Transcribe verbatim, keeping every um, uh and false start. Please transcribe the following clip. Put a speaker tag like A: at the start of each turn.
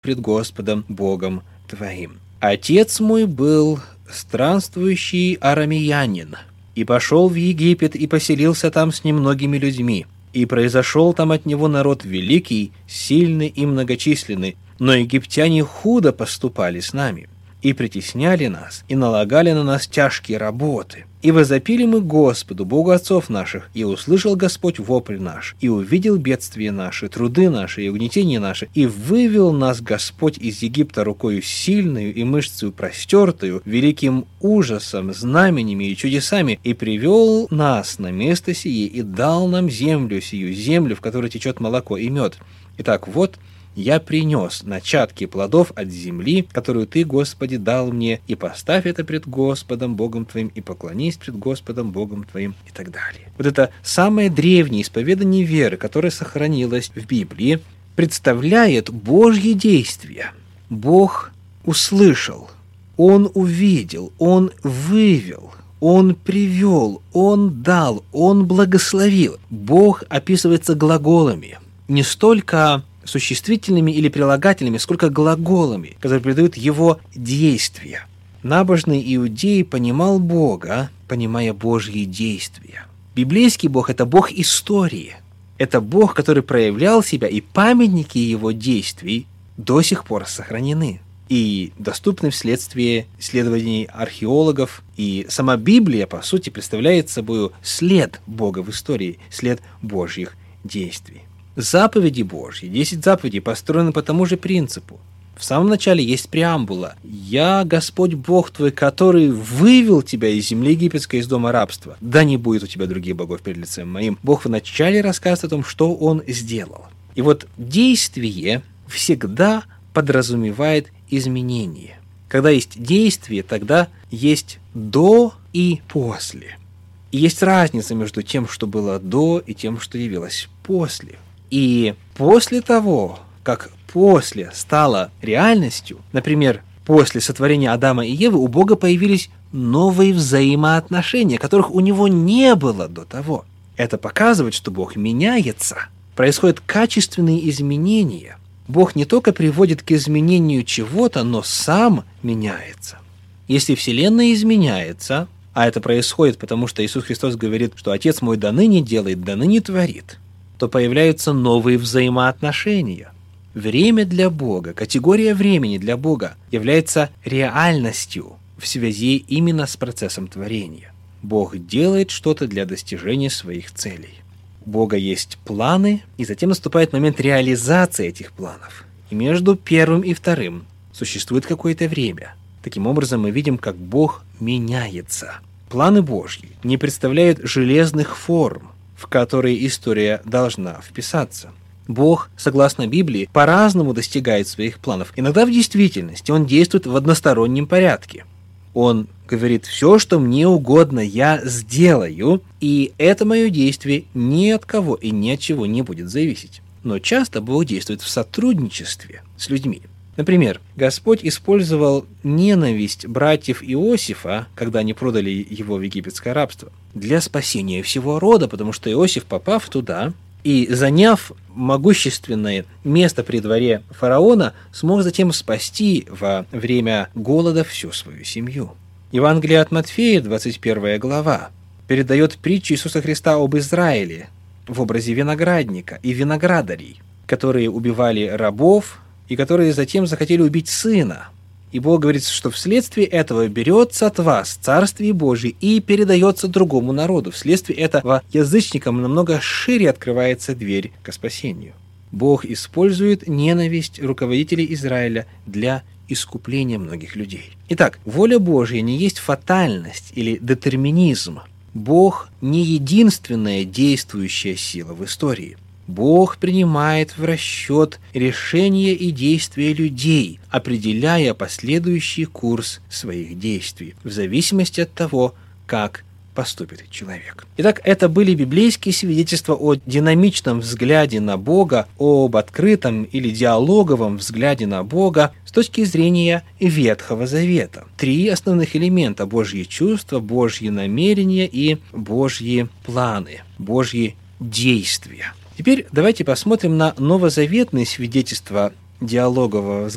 A: пред Господом Богом твоим. Отец мой был странствующий арамеянин, и пошел в Египет, и поселился там с немногими людьми. И произошел там от него народ великий, сильный и многочисленный, но египтяне худо поступали с нами, и притесняли нас, и налагали на нас тяжкие работы. И возопили мы Господу, Богу отцов наших, и услышал Господь вопль наш, и увидел бедствия наши, труды наши и угнетения наши, и вывел нас Господь из Египта рукою сильную и мышцею простертую, великим ужасом, знаменями и чудесами, и привел нас на место сие, и дал нам землю сию, землю, в которой течет молоко и мед. Итак, вот я принес начатки плодов от земли, которую Ты, Господи, дал мне, и поставь это пред Господом Богом Твоим, и поклонись пред Господом Богом Твоим, и так далее. Вот это самое древнее исповедание веры, которое сохранилось в Библии, представляет Божье действие. Бог услышал, Он увидел, Он вывел, Он привел, Он дал, Он благословил. Бог описывается глаголами, не столько существительными или прилагательными, сколько глаголами, которые передают его действия. Набожный иудей понимал Бога, понимая Божьи действия. Библейский Бог – это Бог истории. Это Бог, который проявлял себя, и памятники его действий до сих пор сохранены и доступны вследствие исследований археологов. И сама Библия, по сути, представляет собой след Бога в истории, след Божьих действий. Заповеди Божьи, десять заповедей построены по тому же принципу. В самом начале есть преамбула: «Я Господь Бог твой, который вывел тебя из земли египетской, из дома рабства. Да не будет у тебя других богов перед лицем моим». Бог вначале рассказывает о том, что Он сделал. И вот действие всегда подразумевает изменение. Когда есть действие, тогда есть до и после. И есть разница между тем, что было до, и тем, что явилось после. И после того, как после стало реальностью, например, после сотворения Адама и Евы, у Бога появились новые взаимоотношения, которых у Него не было до того. Это показывает, что Бог меняется. Происходят качественные изменения. Бог не только приводит к изменению чего-то, но сам меняется. Если Вселенная изменяется, а это происходит, потому что Иисус Христос говорит, что Отец мой до ныне делает, до ныне творит, то появляются новые взаимоотношения. Время для Бога, категория времени для Бога является реальностью в связи именно с процессом творения. Бог делает что-то для достижения своих целей. У Бога есть планы, и затем наступает момент реализации этих планов. И между первым и вторым существует какое-то время. Таким образом, мы видим, как Бог меняется. Планы Божьи не представляют железных форм, в которые история должна вписаться. Бог, согласно Библии, по-разному достигает своих планов. Иногда в действительности Он действует в одностороннем порядке. Он говорит: «Все, что мне угодно, я сделаю, и это мое действие ни от кого и ни от чего не будет зависеть». Но часто Бог действует в сотрудничестве с людьми. Например, Господь использовал ненависть братьев Иосифа, когда они продали его в египетское рабство, для спасения всего рода, потому что Иосиф, попав туда и заняв могущественное место при дворе фараона, смог затем спасти во время голода всю свою семью. Евангелие от Матфея, двадцать первая глава, передает притчу Иисуса Христа об Израиле в образе виноградника и виноградарей, которые убивали рабов, и которые затем захотели убить сына. И Бог говорит, что вследствие этого берется от вас Царствие Божие и передается другому народу. Вследствие этого язычникам намного шире открывается дверь к спасению. Бог использует ненависть руководителей Израиля для искупления многих людей. Итак, воля Божья не есть фатальность или детерминизм. Бог не единственная действующая сила в истории. Бог принимает в расчет решения и действия людей, определяя последующий курс своих действий, в зависимости от того, как поступит человек. Итак, это были библейские свидетельства о динамичном взгляде на Бога, об открытом или диалоговом взгляде на Бога с точки зрения Ветхого Завета. Три основных элемента: Божьи чувства, Божьи намерения и Божьи планы, Божьи действия. Теперь давайте посмотрим на новозаветные свидетельства диалогового взгляда